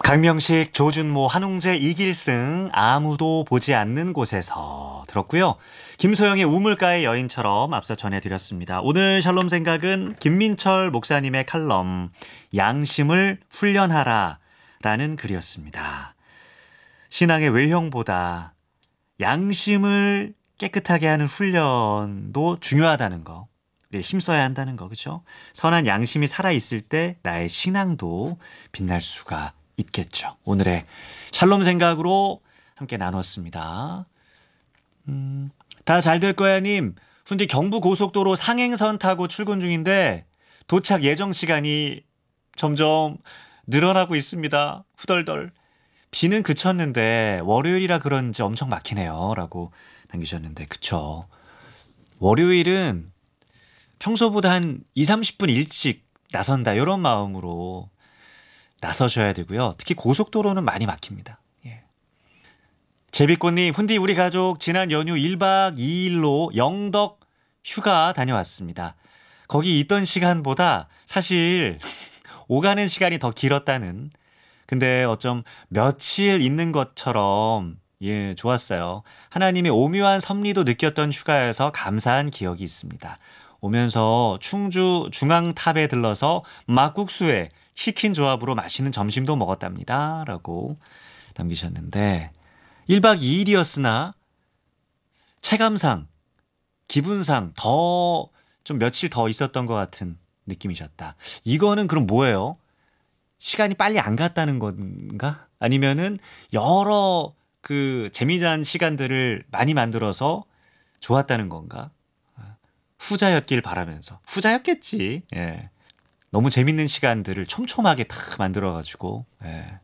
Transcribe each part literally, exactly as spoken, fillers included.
강명식, 조준모, 한웅재, 이길승 아무도 보지 않는 곳에서 들었고요. 김소영의 우물가의 여인처럼 앞서 전해드렸습니다. 오늘 샬롬 생각은 김민철 목사님의 칼럼 양심을 훈련하라 라는 글이었습니다. 신앙의 외형보다 양심을 깨끗하게 하는 훈련도 중요하다는 거, 우리 힘써야 한다는 거, 그렇죠? 선한 양심이 살아있을 때 나의 신앙도 빛날 수가 있겠죠. 오늘의 샬롬 생각으로 함께 나눴습니다. 음, 다 잘 될 거야 님. 훈디 경부고속도로 상행선 타고 출근 중인데 도착 예정 시간이 점점 늘어나고 있습니다. 후덜덜. 비는 그쳤는데 월요일이라 그런지 엄청 막히네요. 라고 남기셨는데 그쵸. 월요일은 평소보다 한 이삼십 분 일찍 나선다 이런 마음으로 나서셔야 되고요. 특히 고속도로는 많이 막힙니다. 예. 제비꽃님, 훈디 우리 가족 지난 연휴 일 박 이 일로 영덕 휴가 다녀왔습니다. 거기 있던 시간보다 사실 오가는 시간이 더 길었다는, 근데 어쩜 며칠 있는 것처럼 예 좋았어요. 하나님의 오묘한 섭리도 느꼈던 휴가여서 감사한 기억이 있습니다. 오면서 충주 중앙탑에 들러서 막국수에 치킨 조합으로 맛있는 점심도 먹었답니다. 라고 남기셨는데 일 박 이 일이었으나 체감상, 기분상 더 좀 며칠 더 있었던 것 같은 느낌이셨다. 이거는 그럼 뭐예요? 시간이 빨리 안 갔다는 건가? 아니면은 여러 그 재미난 시간들을 많이 만들어서 좋았다는 건가? 후자였길 바라면서. 후자였겠지. 예. 너무 재밌는 시간들을 촘촘하게 다 만들어가지고, 예.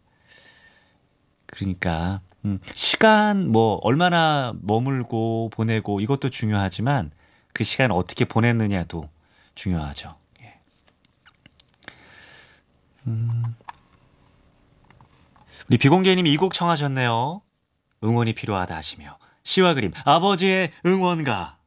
그러니까, 음, 시간 뭐, 얼마나 머물고 보내고 이것도 중요하지만 그 시간 어떻게 보냈느냐도 중요하죠. 예. 음, 우리 비공개님이 이 곡 청하셨네요. 응원이 필요하다 하시며. 시와 그림, 아버지의 응원가.